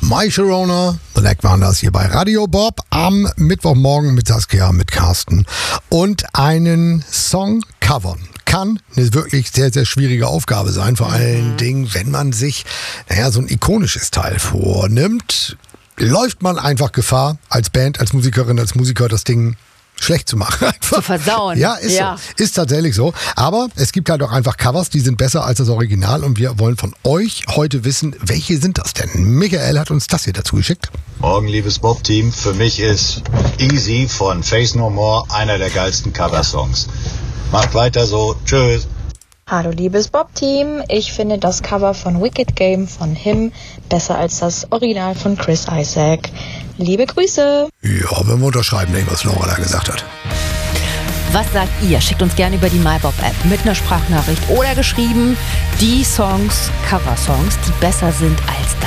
My Sharona, Black waren das hier bei Radio Bob am Mittwochmorgen mit Saskia, mit Carsten und einen Song covern. Kann eine wirklich sehr, sehr schwierige Aufgabe sein, vor allen Dingen, wenn man sich so ein ikonisches Teil vornimmt, läuft man einfach Gefahr, als Band, als Musikerin, als Musiker das Ding schlecht zu machen. Zu versauen. Ja, ist so. Ist tatsächlich so. Aber es gibt halt auch einfach Covers, die sind besser als das Original und wir wollen von euch heute wissen, welche sind das denn? Michael hat uns das hier dazu geschickt. Morgen, liebes Bob-Team. Für mich ist Easy von Faith No More einer der geilsten Coversongs. Macht weiter so. Tschüss. Hallo liebes Bob-Team, ich finde das Cover von Wicked Game von Him besser als das Original von Chris Isaak. Liebe Grüße! Ja, wenn wir unterschreiben, was Laura da gesagt hat. Was sagt ihr? Schickt uns gerne über die MyBob-App mit einer Sprachnachricht oder geschrieben die Songs, Cover-Songs, die besser sind als